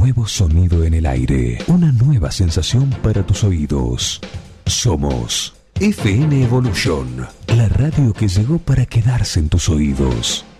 nuevo sonido en el aire, una nueva sensación para tus oídos. Somos FN Evolution, la radio que llegó para quedarse en tus oídos.